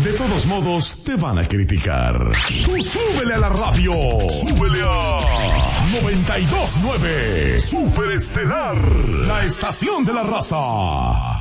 De todos modos, te van a criticar. Tú súbele a la radio. Súbele a 92.9. Superestelar. La estación de la raza.